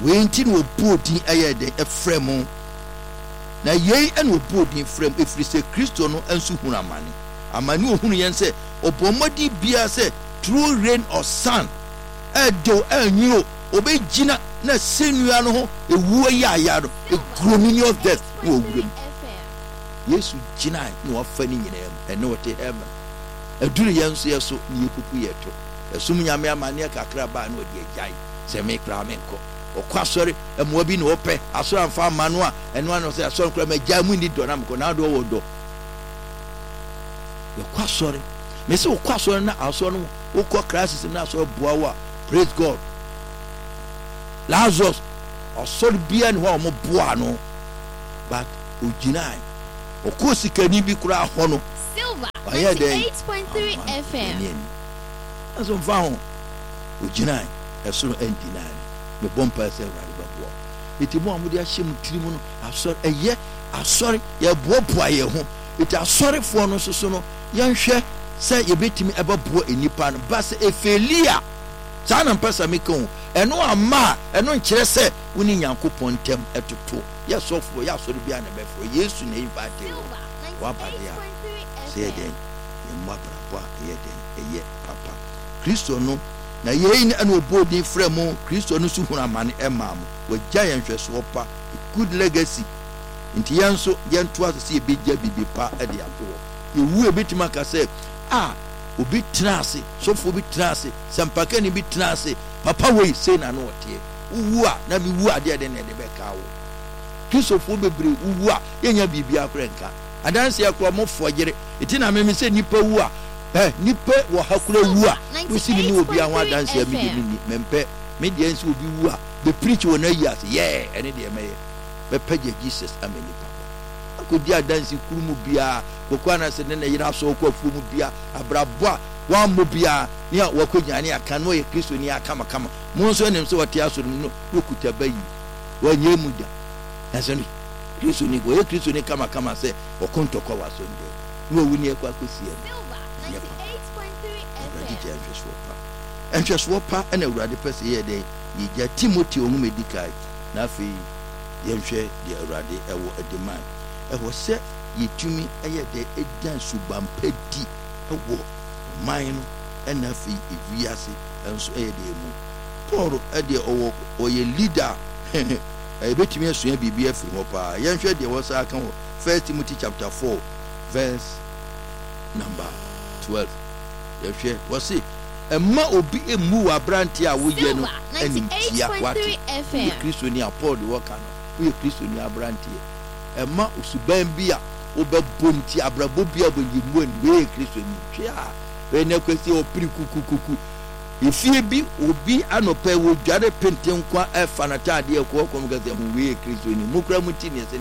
we nti no obodi ɛyɛ de ɛfrɛm na yei ɛna obodi frɛm efiri sɛ Kristo no enso hunu amane ohunu yɛn sɛ obɔmmɔdi bia sɛ through rain or sun ɛdo ɛnwuro obɛgyina na senua no ho ewu ayaya no egromini of death wo wuram Yesu gyina na wafa ni nyina yam ɛne wote heaven aduru yɛn so yɛso ne yɛpupu yɛto ɛsum nyame amane kakra ba na odi agyae sɛ me kra me nkɔ ɔkɔ asɔre ɛmoa bi na wɔpɛ asɔre amfa ama no a ɛno ano sɛ asɔre kora magyae mu ni dɔ na mkɔ na do wɔ dɔ yɛkɔ asɔre me sɛ wokɔ asɔre na asɔre no wokɔ crisis na asɔre boa wo a praise God Lazarus asɔre bia ne hɔ a ɔmo boa no but ogyinae ɔkɔ sikani bi kora hɔ no Silver 98.3 FM aso mfa ho ogyinae ɛsoro ɛndinae me bompa sɛ wrade bɛboa eti mo amode ahyɛ mu tiri mu no asɔre ɛyɛ asɔre yɛboaboa yɛ ho eti asɔrefoɔ no soso no yɛnhwɛ sɛ yɛbɛtumi ɛbɛboa enipa no ba sɛ efelia saa na mpɛ sɛ meka ho ɛno ama ɛno nkyerɛ sɛ woni Nyankopɔn ntɛm ɛtoto yɛsɔfoɔ yɛasɔre bia na bɛfrɛ Yesu na invite wo wabade a sɛ yɛdɛn yɛmmɔ abrabɔ a yɛdɛn ɛyɛ papa Kristo no na yɛyi ne ɛna obodi frɛ mo Kristo no so hunu amane ɛma mo wagya yɛn hwɛsoɔ pa good legacy nti yɛn so yɛn to ase sɛ yɛbɛgya bibi pa ɛde ato hɔ yɛwu ebɛtumi aka sɛ obi tena ase sɔfo obi tena ase sampaka ni bi tena ase papa wei sei na no wɔteɛ uwu a na mi wu adeɛ de na ɛde bɛka wo Kristofo bebree uwu a yɛnya biribi akora nka adanse akora mo fɔgyere eti na me sɛ nipa wu a nipa wɔ hakura wu a wosi ni obi a ho adanse a mi de ni mempɛ me deɛ nsi obi wu a be preach wɔ na yi ase ɛne deɛ mɛyɛ bɛpɛ gye Jesus ameni papa akodi adanse kurumu bia kokwa na se ne na yira so okɔ afuo mu bia abrabɔ a wammo bia ne a wakɔnyane aka no yɛ Kristo ni akama kama mo nso enem sɛ wɔte aso no okuta bayi wanyɛ mu da ɛsɛ no Kristo ni go yɛ Kristo ni kama kama sɛ ɔkontɔkɔ waso ndɛ no wuni ekɔ akɔsie ɛnhwɛsoɔ pa ɛna Awurade pɛ sɛ yɛ dɛ yɛgya Timothy ɔhom edikai na afei yɛnhwɛ deɛ Awurade ɛwɔ ɛdeman ɛwɔ sɛ yɛtumi ɛyɛ dɛ ɛdan subampa di ɛwɔ ɔman no ɛna afei ewiase ɛnso ɛyɛ dɛ mu Paul ɛdeɛ ɔyɛ leader ɛbɛtumi asua biribi afiri hɔ paa yɛnhwɛ deɛ wɔsa aka wɔ 1 Timothy chapter 4 verse number 12 yɛhwɛ wɔse ɛma obi emu wɔ abrante a woyɛ no ɛntia wate Kristo ni Paul de wɔka no woyɛ Kristo ni abrante ɛma osuban bi a wobɛbɔ nti abrabɔ bi a bɛyimu ani woyɛ Kristo ni hwɛ a ɛnɛ kwasi ɔpiri kukukuku efie bi obi anɔpɛ wo dware pentenkwa ɛfa na taade ɛkɔ kɔm gase ho woyɛ Kristo ni mukura muti ne sɛ